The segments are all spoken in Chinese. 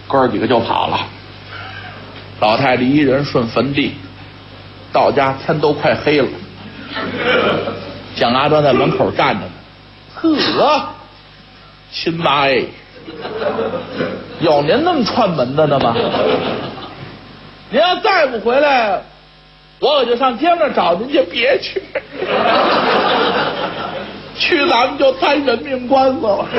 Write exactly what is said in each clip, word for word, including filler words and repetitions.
哥儿几个就跑了。老太太一人顺坟地，到家天都快黑了。蒋阿端在门口站着呢，呵，亲妈哎，有您那么串门的呢吗？您要再不回来，我可就上街上找您去。别去，去咱们就摊人命官司了。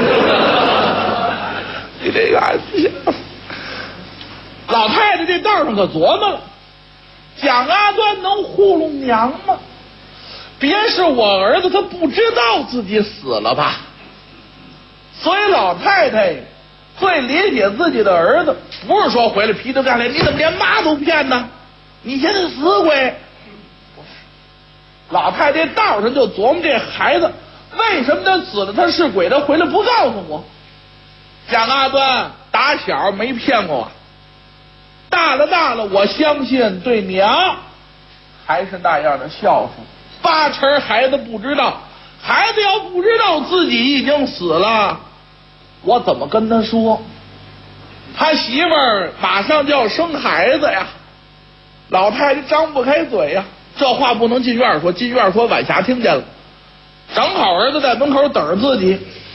你这个儿子，老太太这道上可琢磨了，蒋阿端能糊弄娘吗？别是我儿子他不知道自己死了吧？所以老太太最理解自己的儿子，不是说回来劈头盖脸，你怎么连妈都骗呢？你现在死鬼！不是，老太太道上就琢磨这孩子为什么他死了，他是鬼，他回来不告诉我。蒋阿端打小没骗过我，大了大了，我相信对娘还是那样的孝顺。八成孩子不知道，孩子要不知道自己已经死了，我怎么跟他说？他媳妇儿马上就要生孩子呀，老太太张不开嘴呀，这话不能进院说，进院说晚霞听见了，正好儿子在门口等着自己。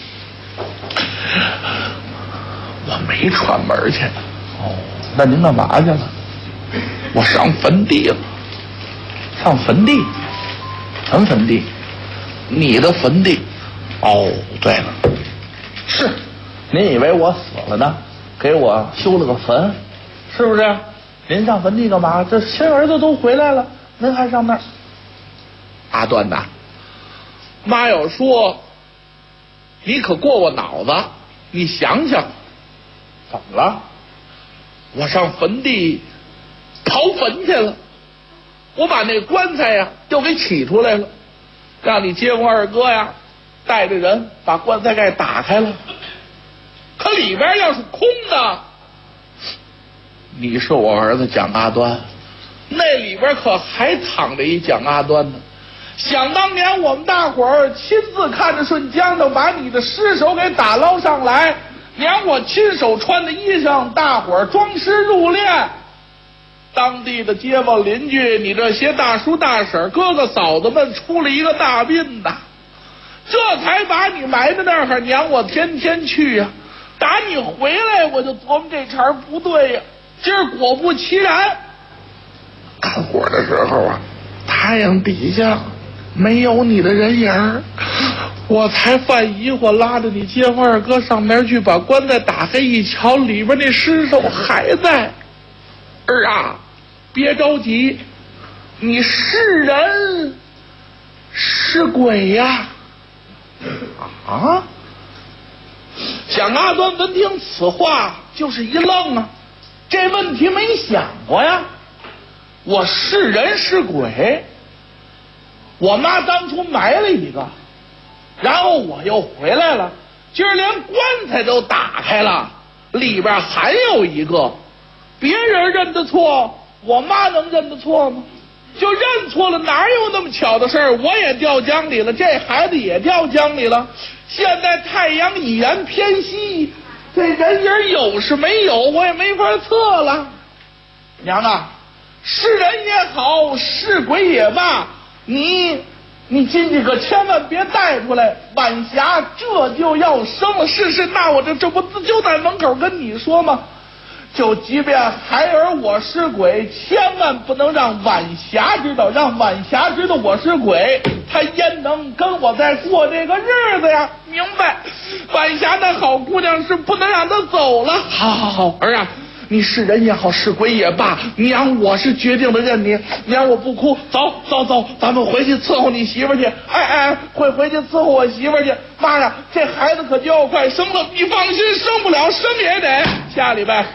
我没串门去。哦，那您干嘛去了？我上坟地了。上坟地？什么坟地？你的坟地。哦，对了，是，您以为我死了呢，给我修了个坟，是不是？您上坟地干嘛？这亲儿子都回来了，您还上那儿？阿端呐，妈要说你可过过脑子，你想想，怎么了？我上坟地刨坟去了，我把那棺材呀又给取出来了，让你接我二哥呀带着人把棺材盖打开了，可里边要是空的，你是我儿子蒋阿端，那里边可还躺着一蒋阿端呢。想当年我们大伙儿亲自看着顺江的把你的尸首给打捞上来，连我亲手穿的衣裳大伙儿装尸入殓，当地的街坊邻居，你这些大叔大婶哥哥嫂子们出了一个大殡呐，这才把你埋在那儿，娘我天天去呀、啊。打你回来我就琢磨这茬不对呀、啊，今儿果不其然，干活的时候啊，太阳底下没有你的人影，我才犯疑惑，拉着你接二哥上面去，把棺材打开一瞧，里边那尸首还在。儿啊，别着急，你是人是鬼呀？啊！蒋阿端闻听此话就是一愣啊，这问题没想过呀。我是人是鬼？我妈当初埋了一个，然后我又回来了，今儿连棺材都打开了，里边还有一个。别人认得错，我妈能认得错吗？就认错了，哪有那么巧的事儿？我也掉江里了，这孩子也掉江里了。现在太阳已然偏西，这人影有是没有，我也没法测了。娘啊，是人也好，是鬼也罢，你你进去可千万别带出来，晚霞这就要生了。是是，那我这这不就在门口跟你说吗？就即便孩儿我是鬼，千万不能让晚霞知道，让晚霞知道我是鬼，她焉能跟我再过这个日子呀？明白？晚霞那好姑娘是不能让她走了。好好好，儿啊，你是人也好，是鬼也罢，娘我是决定的认你，娘我不哭，走走走，咱们回去伺候你媳妇去。哎哎，回回去伺候我媳妇去。妈呀，这孩子可就要快生了，你放心，生不了，生也得下礼拜。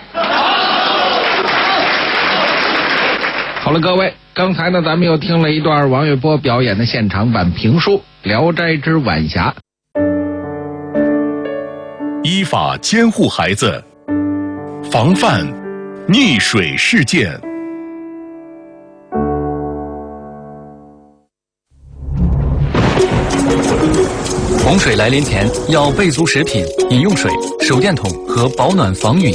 好了，各位，刚才呢，咱们又听了一段王月波表演的现场版评书《聊斋之晚霞》。 依法监护孩子，防范溺水事件。 洪水来临前要备足食品、饮用水、手电筒和保暖防雨